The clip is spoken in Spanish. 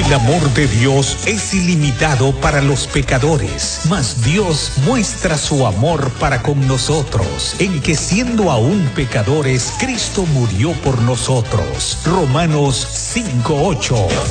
El amor de Dios es ilimitado para los pecadores, mas Dios muestra su amor para con nosotros, en que siendo aún pecadores, Cristo murió por nosotros. Romanos 5:8.